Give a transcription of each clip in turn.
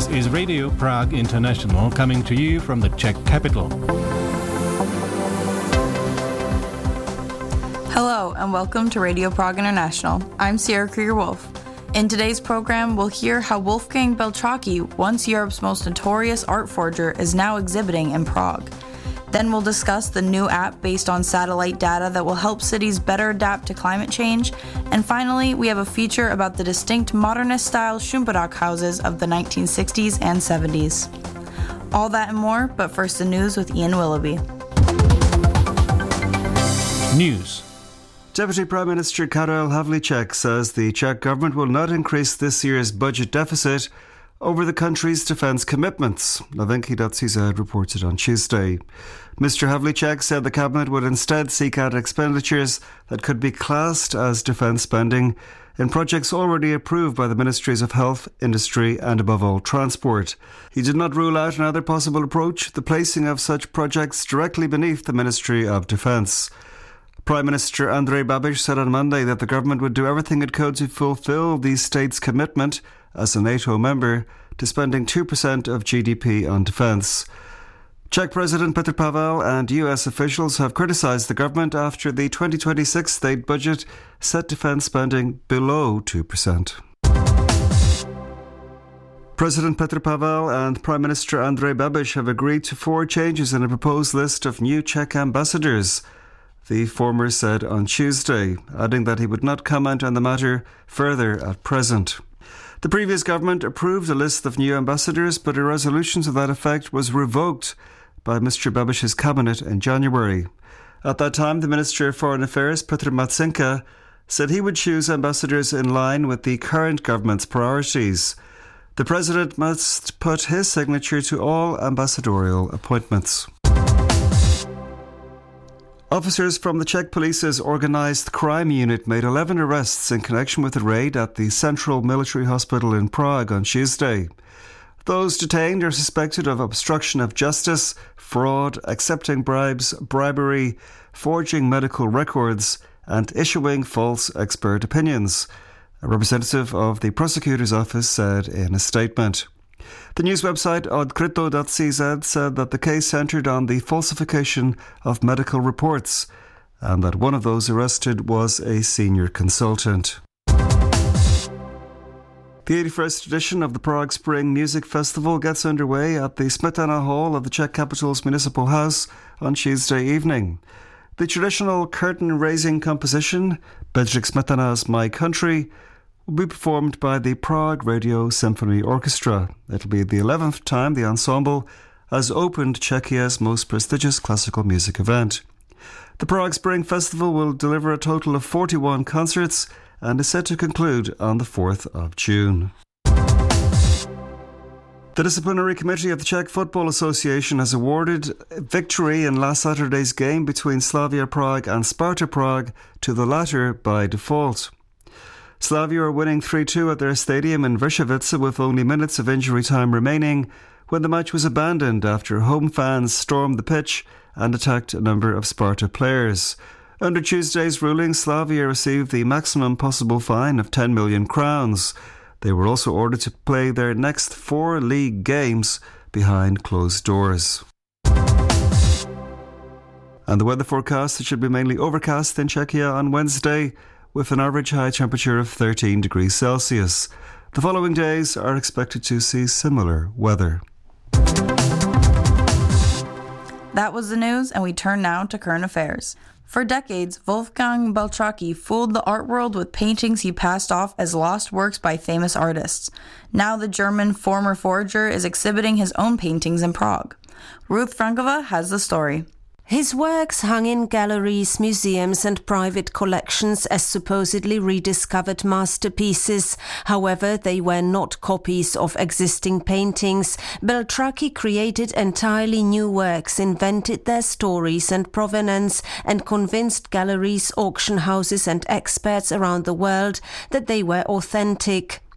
is Radio Prague International, coming to you from the Czech capital. Hello and welcome to Radio Prague International. I'm Sierra Krieger-Wolf. In today's program, we'll hear how Wolfgang Beltracchi, once Europe's most notorious art forger, is now exhibiting in Prague. Then we'll discuss the new app based on satellite data that will help cities better adapt to climate change. And finally, we have a feature about the distinct modernist-style Schumpeterach houses of the 1960s and 70s. All that and more, but first the news with Ian Willoughby. News. Deputy Prime Minister Karel Havlicek says the Czech government will not increase this year's budget deficit over the country's defence commitments. Novinky.cz reported on Tuesday. Mr Havlicek said the cabinet would instead seek out expenditures that could be classed as defence spending in projects already approved by the Ministries of Health, Industry and above all Transport. He did not rule out another possible approach, the placing of such projects directly beneath the Ministry of Defence. Prime Minister Andrej Babiš said on Monday that the government would do everything it could to fulfil the state's commitment as a NATO member to spending 2% of GDP on defence. Czech President Petr Pavel and US officials have criticised the government after the 2026 state budget set defence spending below 2%. President Petr Pavel and Prime Minister Andrej Babiš have agreed to 4 changes in a proposed list of new Czech ambassadors, the former said on Tuesday, adding that he would not comment on the matter further at present. The previous government approved a list of new ambassadors, but a resolution to that effect was revoked by Mr Babiš's cabinet in January. At that time, the Minister of Foreign Affairs, Petr Matsenka, said he would choose ambassadors in line with the current government's priorities. The President must put his signature to all ambassadorial appointments. Officers from the Czech Police's organised crime unit made 11 arrests in connection with a raid at the Central Military Hospital in Prague on Tuesday. Those detained are suspected of obstruction of justice, fraud, accepting bribes, bribery, forging medical records and issuing false expert opinions, a representative of the prosecutor's office said in a statement. The news website odkryto.cz said that the case centred on the falsification of medical reports and that one of those arrested was a senior consultant. The 81st edition of the Prague Spring Music Festival gets underway at the Smetana Hall of the Czech capital's Municipal House on Tuesday evening. The traditional curtain-raising composition, Bedřich Smetana's My Country, will be performed by the Prague Radio Symphony Orchestra. It'll be the 11th time the ensemble has opened Czechia's most prestigious classical music event. The Prague Spring Festival will deliver a total of 41 concerts and is set to conclude on the 4th of June. The Disciplinary Committee of the Czech Football Association has awarded victory in last Saturday's game between Slavia Prague and Sparta Prague to the latter by default. Slavia are winning 3-2 at their stadium in Vršovice with only minutes of injury time remaining when the match was abandoned after home fans stormed the pitch and attacked a number of Sparta players. Under Tuesday's ruling, Slavia received the maximum possible fine of 10 million crowns. They were also ordered to play their next 4 league games behind closed doors. And the weather forecast, it should be mainly overcast in Czechia on Wednesday, with an average high temperature of 13 degrees Celsius. The following days are expected to see similar weather. That was the news, and we turn now to current affairs. For decades, Wolfgang Beltracchi fooled the art world with paintings he passed off as lost works by famous artists. Now the German former forger is exhibiting his own paintings in Prague. Ruth Frankova has the story. His works hung in galleries, museums and private collections as supposedly rediscovered masterpieces. However, they were not copies of existing paintings. Beltracchi created entirely new works, invented their stories and provenance, and convinced galleries, auction houses and experts around the world that they were authentic.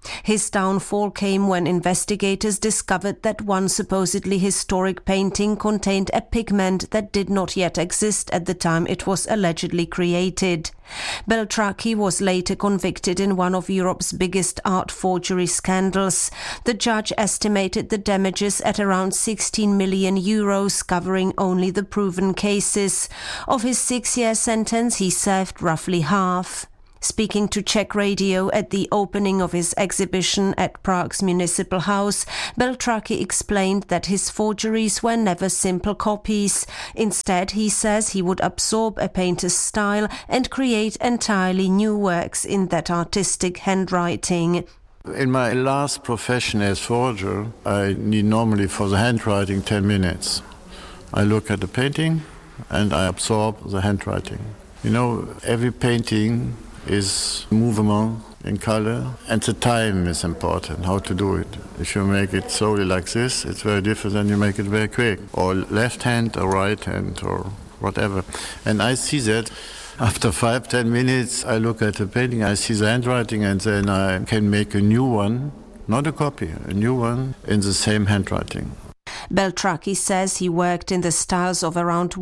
His downfall came when investigators discovered that one supposedly historic painting contained a pigment that did not yet exist at the time it was allegedly created. Beltraki was later convicted in one of Europe's biggest art forgery scandals. The judge estimated the damages at around 16 million euros, covering only the proven cases. Of his 6-year sentence, he served roughly half. Speaking to Czech Radio at the opening of his exhibition at Prague's Municipal House, Beltraki explained that his forgeries were never simple copies. Instead, he says he would absorb a painter's style and create entirely new works in that artistic handwriting. In my last profession as forger, I need normally for the handwriting 10 minutes. I look at the painting and I absorb the handwriting. You know, every painting is movement in color, and the time is important, how to do it. If you make it slowly like this, it's very different than you make it very quick, or left hand or right hand or whatever. And I see that after 5-10 minutes, I look at the painting, I see the handwriting, and then I can make a new one, not a copy, a new one in the same handwriting. Beltraki says he worked in the styles of around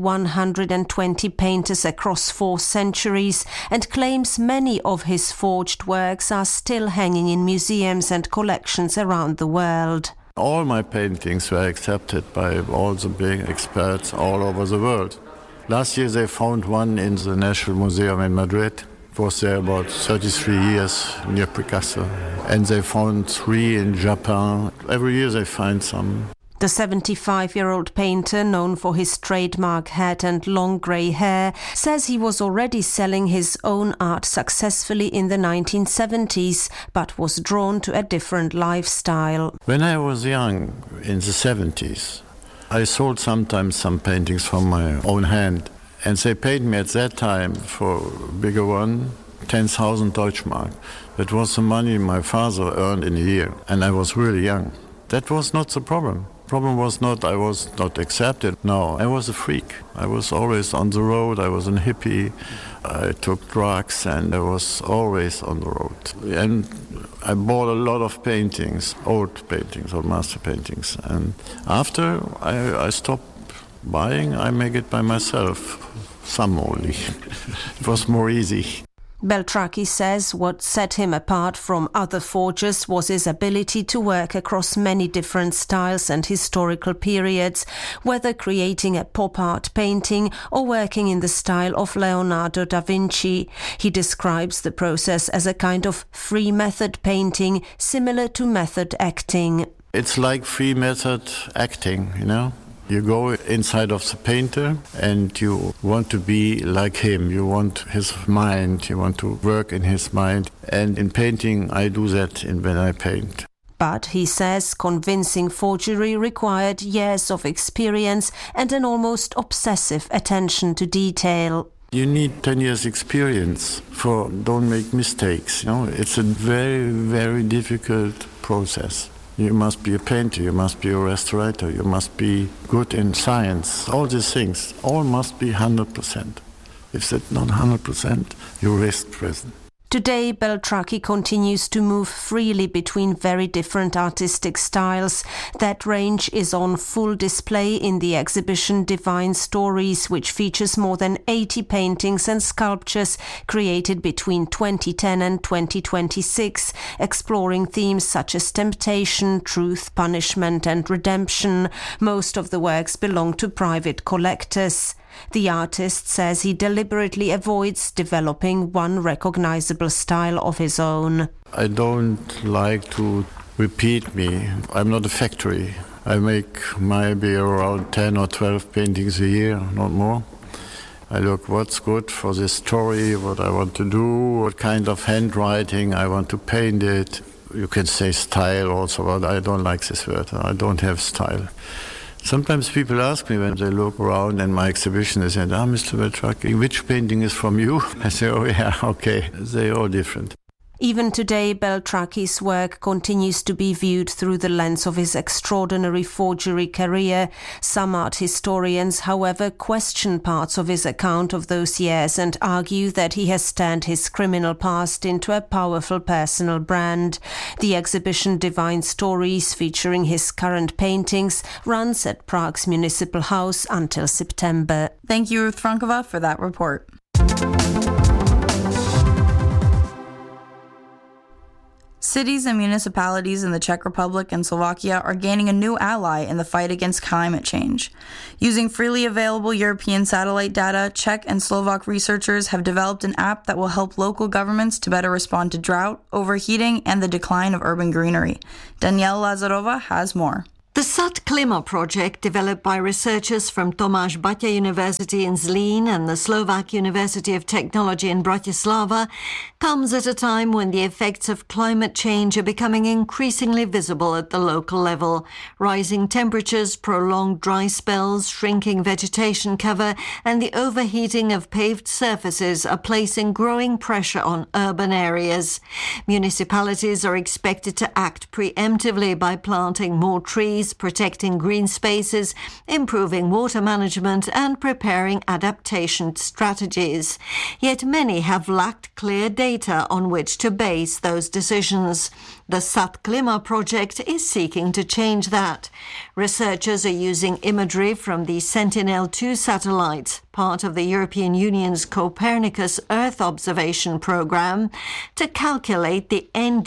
120 painters across 4 centuries and claims many of his forged works are still hanging in museums and collections around the world. All my paintings were accepted by all the big experts all over the world. Last year they found one in the National Museum in Madrid. It was there about 33 years near Picasso. And they found 3 in Japan. Every year they find some. The 75-year-old painter, known for his trademark hat and long grey hair, says he was already selling his own art successfully in the 1970s, but was drawn to a different lifestyle. When I was young, in the 70s, I sold sometimes some paintings from my own hand. And they paid me at that time for a bigger one, 10,000 Deutschmark. That was the money my father earned in a year. And I was really young. That was not the problem. Problem was not I was not accepted. No, I was a freak. I was always on the road. I was a hippie. I took drugs and I was always on the road. And I bought a lot of paintings, old master paintings. And after I stopped buying, I make it by myself, some only. It was more easy. Beltraki says what set him apart from other forgers was his ability to work across many different styles and historical periods, whether creating a pop art painting or working in the style of Leonardo da Vinci. He describes the process as a kind of free method painting, similar to method acting. It's like free method acting, you know? You go inside of the painter and you want to be like him. You want his mind. You want to work in his mind. And in painting, I do that when I paint. But, he says, convincing forgery required years of experience and an almost obsessive attention to detail. You need 10 years experience for don't make mistakes. You know, it's a very, very difficult process. You must be a painter, you must be a restaurator, you must be good in science. All these things, all must be 100%. If that's not 100%, you risk prison. Today, Beltraki continues to move freely between very different artistic styles. That range is on full display in the exhibition Divine Stories, which features more than 80 paintings and sculptures created between 2010 and 2026, exploring themes such as temptation, truth, punishment and redemption. Most of the works belong to private collectors. The artist says he deliberately avoids developing one recognizable style of his own. I don't like to repeat me. I'm not a factory. I make maybe around 10 or 12 paintings a year, not more. I look what's good for this story, what I want to do, what kind of handwriting I want to paint it. You can say style also, but I don't like this word. I don't have style. Sometimes people ask me when they look around in my exhibition, they say, Mr. Beltraki, which painting is from you? I say, oh yeah, okay. They're all different. Even today, Beltraki's work continues to be viewed through the lens of his extraordinary forgery career. Some art historians, however, question parts of his account of those years and argue that he has turned his criminal past into a powerful personal brand. The exhibition Divine Stories, featuring his current paintings, runs at Prague's Municipal House until September. Thank you, Ruth Frankova, for that report. Cities and municipalities in the Czech Republic and Slovakia are gaining a new ally in the fight against climate change. Using freely available European satellite data, Czech and Slovak researchers have developed an app that will help local governments to better respond to drought, overheating, and the decline of urban greenery. Daniela Lazarova has more. The SAT Klima project, developed by researchers from Tomáš Baťa University in Zlín and the Slovak University of Technology in Bratislava, comes at a time when the effects of climate change are becoming increasingly visible at the local level. Rising temperatures, prolonged dry spells, shrinking vegetation cover, and the overheating of paved surfaces are placing growing pressure on urban areas. Municipalities are expected to act preemptively by planting more trees, protecting green spaces, improving water management and preparing adaptation strategies. Yet many have lacked clear data on which to base those decisions. The SAT Klima project is seeking to change that. Researchers are using imagery from the Sentinel-2 satellite, part of the European Union's Copernicus Earth Observation Programme, to calculate the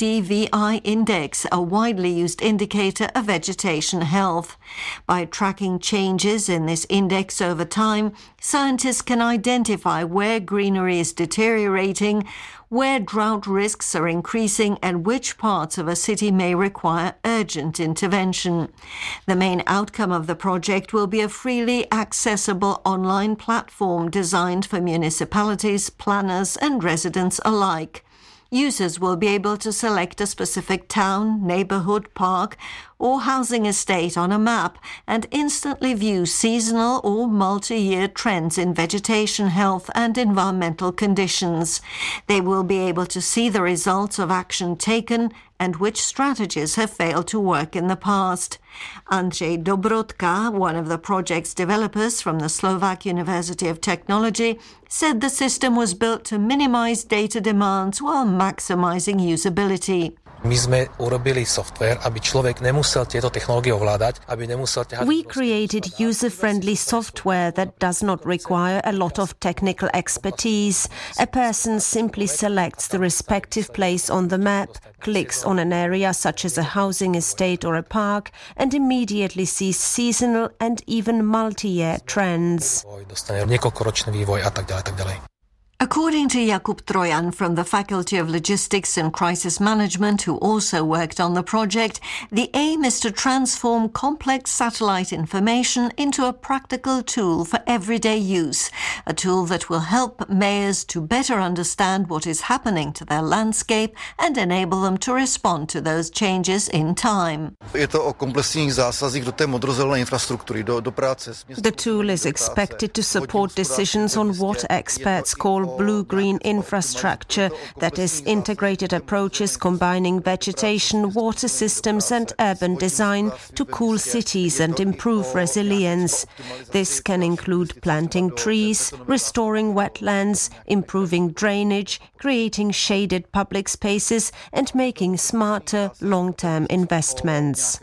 NDVI index, a widely used indicator of vegetation health. By tracking changes in this index over time, scientists can identify where greenery is deteriorating, where drought risks are increasing, and which parts of a city may require urgent intervention. The main outcome of the project will be a freely accessible online platform designed for municipalities, planners, and residents alike. Users will be able to select a specific town, neighborhood, park, or housing estate on a map and instantly view seasonal or multi-year trends in vegetation health and environmental conditions. They will be able to see the results of action taken and which strategies have failed to work in the past. Andrzej Dobrodka, one of the project's developers from the Slovak University of Technology, said the system was built to minimize data demands while maximizing usability. My sme urobili software, aby človek nemusel tieto technológie ovládať, aby nemusel ťahať. We created user-friendly software that does not require a lot of technical expertise. A person simply selects the respective place on the map, clicks on an area such as a housing estate or a park, and immediately sees seasonal and even multi-year trends. Dostane niekoľkoročný vývoj a tak ďalej. According to Jakub Trojan from the Faculty of Logistics and Crisis Management, who also worked on the project, the aim is to transform complex satellite information into a practical tool for everyday use, a tool that will help mayors to better understand what is happening to their landscape and enable them to respond to those changes in time. Je to o komplexních zásazích do té modrozelené infrastruktury, do práce. The tool is expected to support decisions on what experts call blue-green infrastructure, that is, integrated approaches combining vegetation, water systems and urban design to cool cities and improve resilience. This can include planting trees, restoring wetlands, improving drainage, creating shaded public spaces and making smarter long-term investments.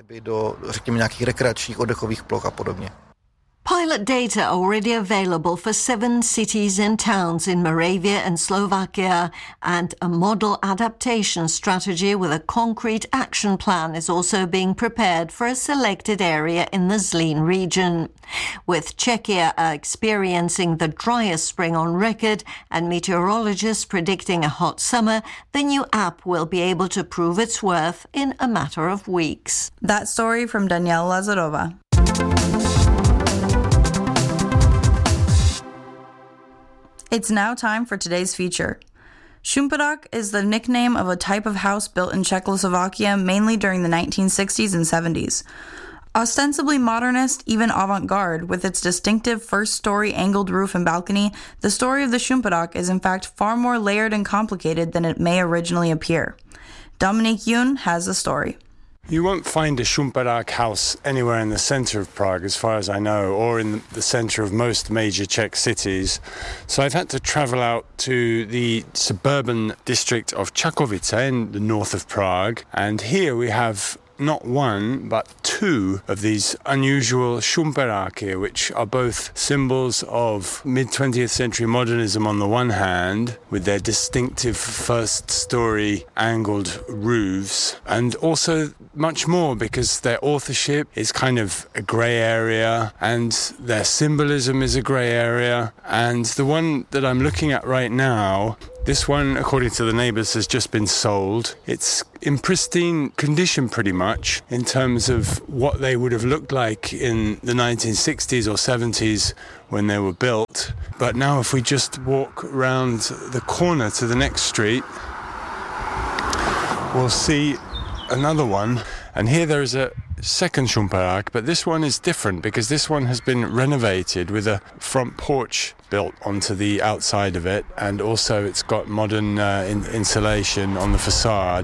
Pilot data are already available for 7 cities and towns in Moravia and Slovakia, and a model adaptation strategy with a concrete action plan is also being prepared for a selected area in the Zlín region. With Czechia experiencing the driest spring on record and meteorologists predicting a hot summer, the new app will be able to prove its worth in a matter of weeks. That story from Daniela Lazarova. It's now time for today's feature. Šumperák is the nickname of a type of house built in Czechoslovakia mainly during the 1960s and 70s. Ostensibly modernist, even avant-garde, with its distinctive first-story angled roof and balcony, the story of the Schumperak is in fact far more layered and complicated than it may originally appear. Dominik Jun has the story. You won't find a Schumperak house anywhere in the centre of Prague, as far as I know, or in the centre of most major Czech cities. So I've had to travel out to the suburban district of Čakovice in the north of Prague, and here we have not one, but two of these unusual Schumperaki, which are both symbols of mid-20th century modernism on the one hand, with their distinctive first-story angled roofs, and also much more because their authorship is kind of a grey area, and their symbolism is a grey area. And the one that I'm looking at right now, this one, according to the neighbours, has just been sold. It's in pristine condition pretty much in terms of what they would have looked like in the 1960s or 70s when they were built. But now if we just walk round the corner to the next street, we'll see another one. And here there is a second Schumperak, but this one is different because this one has been renovated with a front porch built onto the outside of it, and also it's got modern insulation on the facade.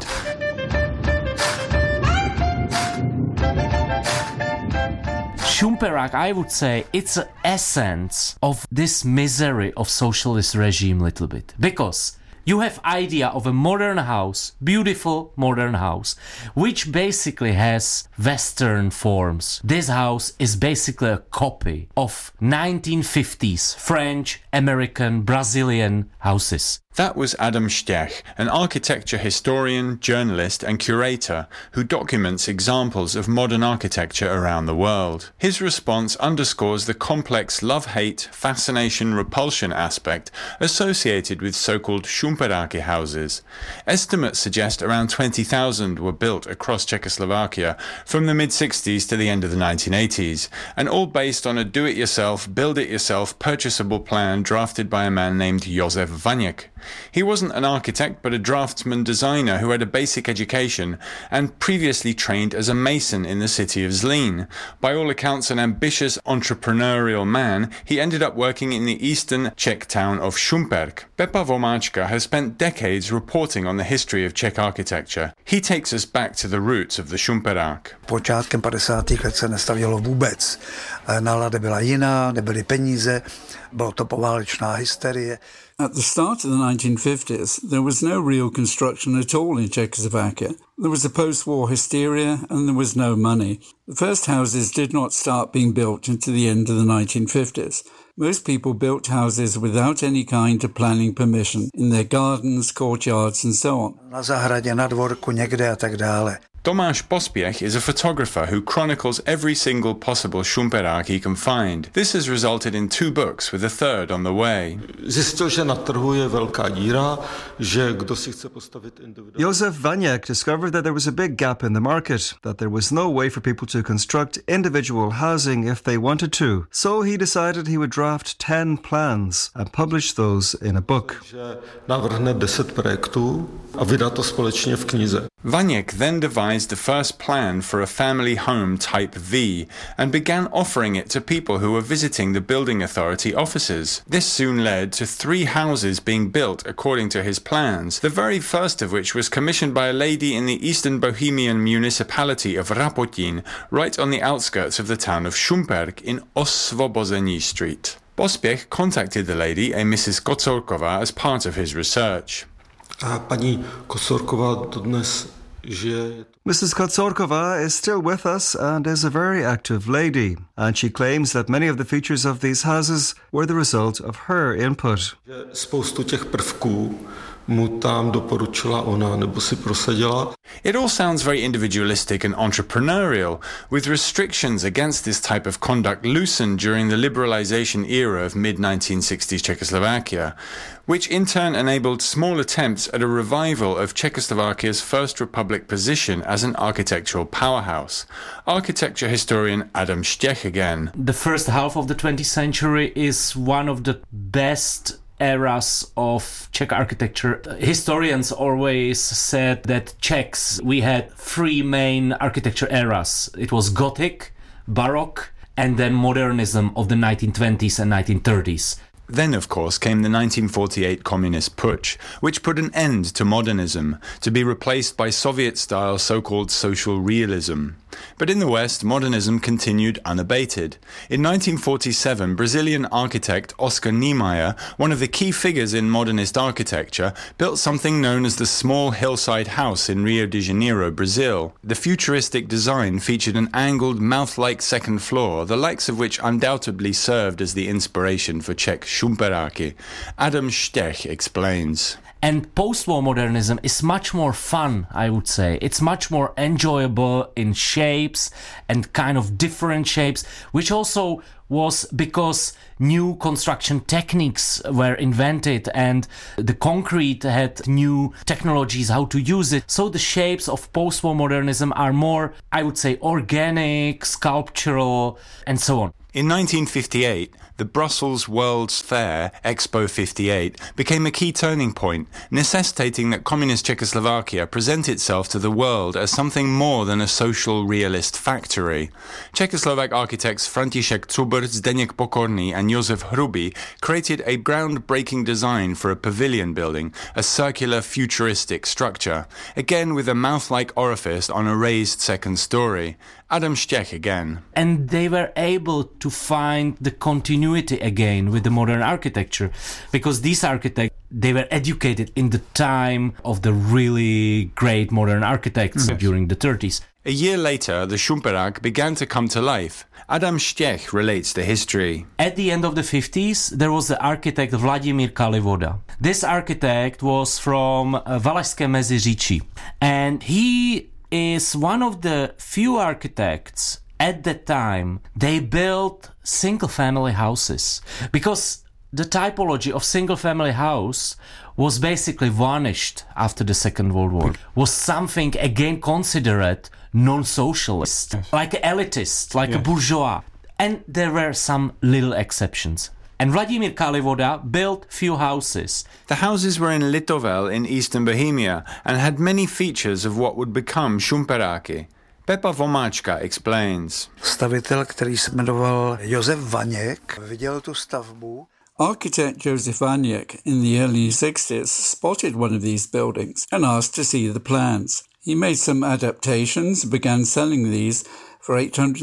Schumperak, I would say, it's an essence of this misery of socialist regime little bit, because you have idea of a modern house, beautiful modern house, which basically has Western forms. This house is basically a copy of 1950s French, American, Brazilian houses. That was Adam Stech, an architecture historian, journalist and curator who documents examples of modern architecture around the world. His response underscores the complex love-hate, fascination-repulsion aspect associated with so-called Schumperaki houses. Estimates suggest around 20,000 were built across Czechoslovakia from the mid-60s to the end of the 1980s, and all based on a do-it-yourself, build-it-yourself purchasable plan drafted by a man named Josef Vaněk. He wasn't an architect but a draftsman designer who had a basic education and previously trained as a mason in the city of Zlín. By all accounts an ambitious entrepreneurial man, he ended up working in the eastern Czech town of Šumperk. Pepa Vomáčka has spent decades reporting on the history of Czech architecture. He takes us back to the roots of the Schumperák. Počátkem 50. let se nestavělo vůbec. Nálada byla jiná, nebyly peníze, byla to poválečná hysterie. At the start of the 1950s, there was no real construction at all in Czechoslovakia. There was a post-war hysteria and there was no money. The first houses did not start being built until the end of the 1950s. Most people built houses without any kind of planning permission in their gardens, courtyards and so on. Na zahradě, na dvorku, někde a tak dále. Tomáš Pospěch is a photographer who chronicles every single possible Schumperák he can find. This has resulted in 2 books, with a third on the way. Josef Vaněk discovered that there was a big gap in the market, that there was no way for people to construct individual housing if they wanted to. So he decided he would draft 10 plans and publish those in a book. Vaněk then devised the first plan for a family home type V and began offering it to people who were visiting the building authority offices. This soon led to 3 houses being built according to his plans, the very first of which was commissioned by a lady in the eastern Bohemian municipality of Rapotín, right on the outskirts of the town of Šumperk in Osvobození Street. Pospěch contacted the lady, a Mrs. Kocorková, as part of his research. Mrs. Kocorková is still with us and is a very active lady, and she claims that many of the features of these houses were the result of her input. It all sounds very individualistic and entrepreneurial, with restrictions against this type of conduct loosened during the liberalization era of mid-1960s Czechoslovakia, which in turn enabled small attempts at a revival of Czechoslovakia's First Republic position as an architectural powerhouse. Architecture historian Adam Stech again. The first half of the 20th century is one of the best eras of Czech architecture. Historians always said that Czechs, we had 3 main architecture eras. It was Gothic, Baroque and then modernism of the 1920s and 1930s. Then, of course, came the 1948 Communist Putsch, which put an end to modernism, to be replaced by Soviet-style so-called social realism. But in the West, modernism continued unabated. In 1947, Brazilian architect Oscar Niemeyer, one of the key figures in modernist architecture, built something known as the Small Hillside House in Rio de Janeiro, Brazil. The futuristic design featured an angled, mouth-like second floor, the likes of which undoubtedly served as the inspiration for Czech Šumperáky. Adam Stech explains. And post-war modernism is much more fun, I would say. It's much more enjoyable in shapes and kind of different shapes, which also was because new construction techniques were invented and the concrete had new technologies how to use it. So the shapes of post-war modernism are more, I would say, organic, sculptural, and so on. In 1958, the Brussels World's Fair, Expo 58, became a key turning point, necessitating that communist Czechoslovakia present itself to the world as something more than a social realist factory. Czechoslovak architects František Cubr, Zdeněk Pokorný and Josef Hrubý created a groundbreaking design for a pavilion building, a circular futuristic structure, again with a mouth-like orifice on a raised second story. Adam Stech again. And they were able to find the continuity again with the modern architecture, because these architects, they were educated in the time of the really great modern architects during the 30s. A year later, the Šumperák began to come to life. Adam Stech relates the history. At the end of the 50s, there was the architect Vladimír Kalivoda. This architect was from Valašské Meziříčí, and he is one of the few architects at that time. They built single-family houses because the typology of single-family house was basically vanished after the Second World War. Was something again considered non-socialist, like elitist, like a bourgeois. And there were some little exceptions. And Vladimír Kalivoda built few houses. The houses were in Litovel in eastern Bohemia and had many features of what would become Šumperáky. Pepa Vomáčka explains. Stavitel, který se jmenoval Josef Vaněk, viděl tu stavbu. Architect Joseph Vaněk in the early 60s spotted one of these buildings and asked to see the plans. He made some adaptations and began selling these for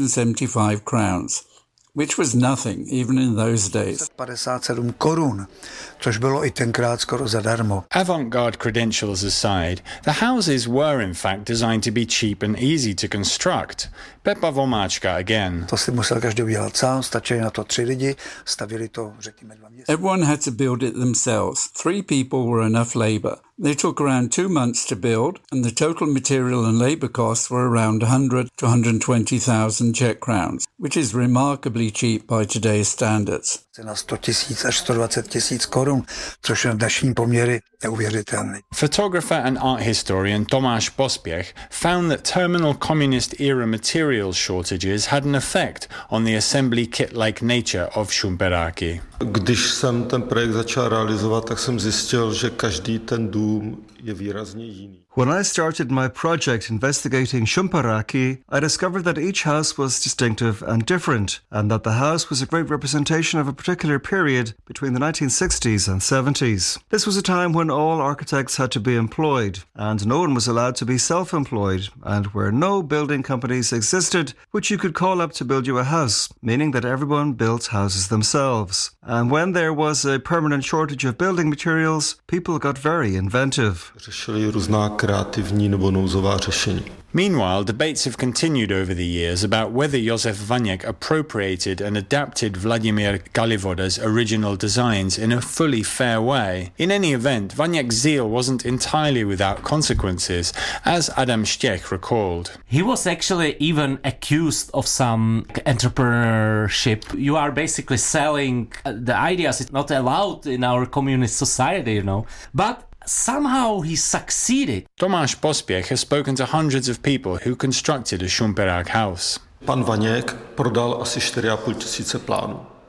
875 crowns. Which was nothing, even in those days. 57 korun, což bylo I tenkrát skoro zadarmo. Avant-garde credentials aside, the houses were in fact designed to be cheap and easy to construct. Pepa Vomáčka again. To si musel každý udělat sám, stačili na to 3 lidi, stavili to, řekněme, 2 měsíce. Everyone had to build it themselves. 3 people were enough labor. They took around 2 months to build, and the total material and labor costs were around 100 to 120,000 Czech crowns, which is remarkably cheap by today's standards. Na 100 000 až 120 000 korun, což je v dnešní poměry neuvěřitelný. Photographer and art historian Tomáš Pospěch found that terminal communist era material shortages had an effect on the assembly kit-like nature of Šumperáky. Když jsem ten projekt začal realizovat, tak jsem zjistil, že každý ten dům je výrazně jiný. When I started my project investigating Šumperáky, I discovered that each house was distinctive and different, and that the house was a great representation of a particular period between the 1960s and 70s. This was a time when all architects had to be employed, and no one was allowed to be self-employed, and where no building companies existed which you could call up to build you a house, meaning that everyone built houses themselves. And when there was a permanent shortage of building materials, people got very inventive. Řešili různá kreativní nebo nouzová řešení. Meanwhile, debates have continued over the years about whether Josef Vaněk appropriated and adapted Vladimír Kalivoda's original designs in a fully fair way. In any event, Vaněk's zeal wasn't entirely without consequences, as Adam Stech recalled. He was actually even accused of some entrepreneurship. You are basically selling the ideas. It's not allowed in our communist society, you know. But somehow he succeeded. Tomáš Pospěch has spoken to hundreds of people who constructed a Šumperák house. Pan Vaněk prodal asi 4 500 plánů.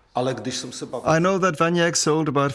I know that Vaniak sold about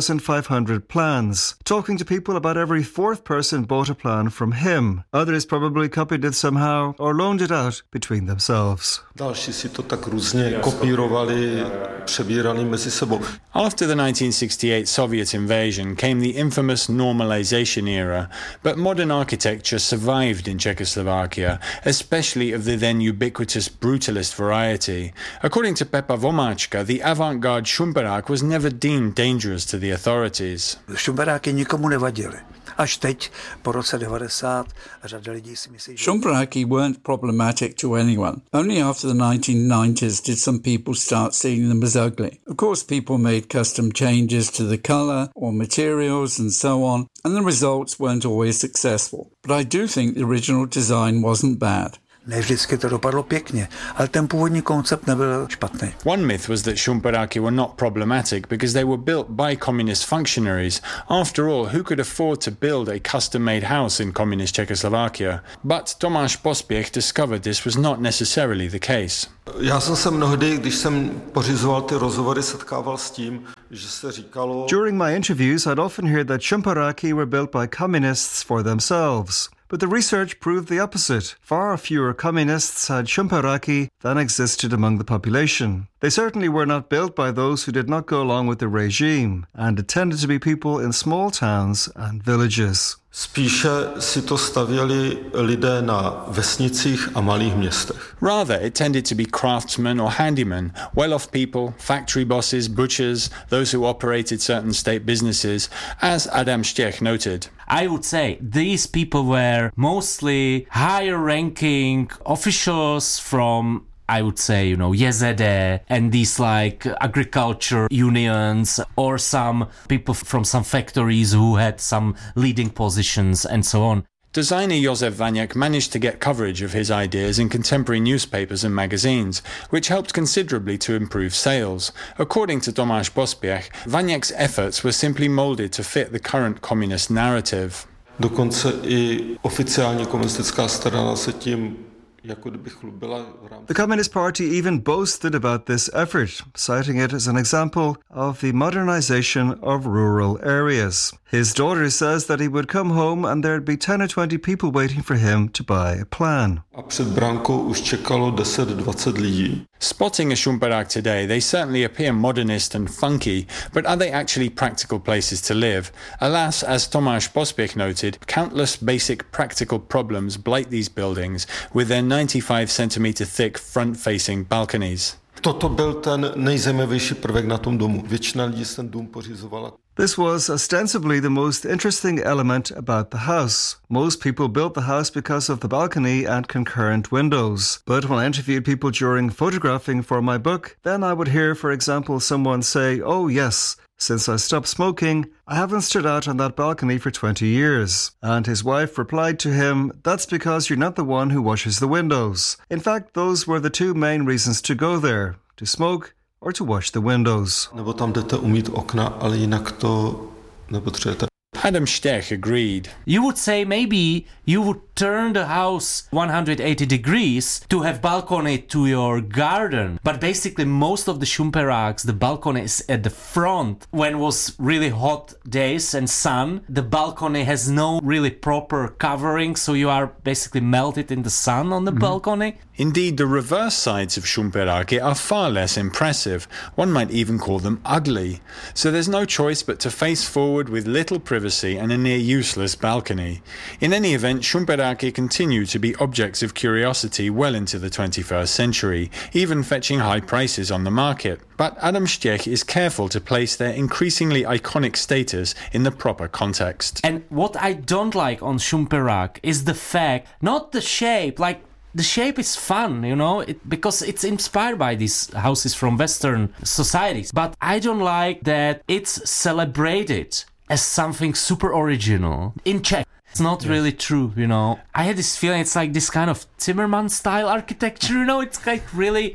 4,500 plans. Talking to people, about every fourth person bought a plan from him. Others probably copied it somehow or loaned it out between themselves. Další si to tak různě kopírovali, přebírali mezi sebou. After the 1968 Soviet invasion came the infamous normalization era, but modern architecture survived in Czechoslovakia, especially of the then ubiquitous brutalist variety. According to Pepa Vomáčka, the avant-garde Šumperák was never deemed dangerous to the authorities. Šumperáky nikomu nevadily. Až teď, po roce 90, řada lidí si myslí, že... Šumperáky weren't problematic to anyone. Only after the 1990s did some people start seeing them as ugly. Of course, people made custom changes to the colour or materials and so on, and the results weren't always successful. But I do think the original design wasn't bad. Ne vždycky to dopadlo pěkně, ale ten původní koncept nebyl špatný. One myth was that Šumperáky were not problematic because they were built by communist functionaries. After all, who could afford to build a custom-made house in communist Czechoslovakia? But Tomáš Pospěch discovered this was not necessarily the case. Já jsem se mnohdy, když jsem pořizoval ty rozhovory, setkával s tím, že se říkalo... During my interviews, I'd often hear that Šumperáky were built by communists for themselves. But the research proved the opposite. Far fewer communists had Šumperáky than existed among the population. They certainly were not built by those who did not go along with the regime, and it tended to be people in small towns and villages. Spíše si to stavěli lidé na vesnicích a malých městech. Rather, it tended to be craftsmen or handymen, well-off people, factory bosses, butchers, those who operated certain state businesses, as Adam Štech noted. I would say these people were mostly higher-ranking officials from, I would say, JZD and these like agriculture unions, or some people from some factories who had some leading positions and so on. Designer Josef Vaniak managed to get coverage of his ideas in contemporary newspapers and magazines, which helped considerably to improve sales. According to Tomáš Pospěch, Vaniak's efforts were simply molded to fit the current communist narrative. Dokonce i oficiální komunistická strana se tím The Communist Party even boasted about this effort, citing it as an example of the modernization of rural areas. His daughter says that he would come home and there'd be 10 or 20 people waiting for him to buy a plan. A před bránkou už čekalo 10-20 lidí. Spotting a Šumperák today, they certainly appear modernist and funky, but are they actually practical places to live? Alas, as Tomáš Pospěch noted, countless basic practical problems blight these buildings with their 95 centimeter thick front-facing balconies. Toto byl ten nejzajímavější prvek na tom domu. Většina lidí ten dům pořizovala. This was ostensibly the most interesting element about the house. Most people built the house because of the balcony and concurrent windows. But when I interviewed people during photographing for my book, then I would hear, for example, someone say, "Oh yes, since I stopped smoking, I haven't stood out on that balcony for 20 years. And his wife replied to him, "That's because you're not the one who washes the windows." In fact, those were the two main reasons to go there, to smoke or to wash the windows. Nebo tam jdete umýt okna, ale jinak to nepotřebujete. Adam Štech agreed. You would say maybe you would turn the house 180 degrees to have balcony to your garden. But basically most of the Šumperáks, the balcony is at the front. When was really hot days and sun, the balcony has no really proper covering, so you are basically melted in the sun on the balcony. Indeed, the reverse sides of Šumperáky are far less impressive. One might even call them ugly. So there's no choice but to face forward with little privacy and a near useless balcony. In any event, Šumperáky continue to be objects of curiosity well into the 21st century, even fetching high prices on the market. But Adam Štech is careful to place their increasingly iconic status in the proper context. And what I don't like on Šumperák is the fact, not the shape, like the shape is fun, because it's inspired by these houses from Western societies. But I don't like that it's celebrated as something super original. In Czech, it's not really true, I had this feeling it's like this kind of Zimmermann style architecture, it's like really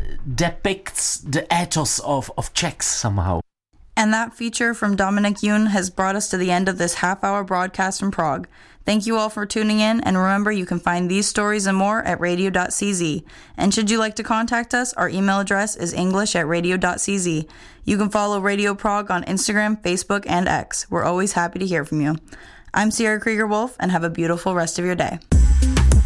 depicts the ethos of Czechs somehow. And that feature from Dominik Jun has brought us to the end of this half-hour broadcast from Prague. Thank you all for tuning in, and remember you can find these stories and more at radio.cz. And should you like to contact us, our email address is english@radio.cz. You can follow Radio Prague on Instagram, Facebook, and X. We're always happy to hear from you. I'm Sierra Krieger-Wolf, and have a beautiful rest of your day.